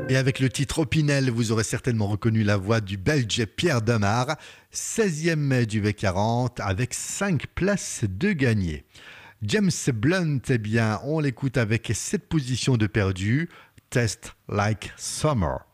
Et avec le titre Opinel, vous aurez certainement reconnu la voix du Belge Pierre Demar, 16e du V40 avec 5 places de gagné. James Blunt, eh bien, on l'écoute avec 7 positions de perdu, Test Like Summer.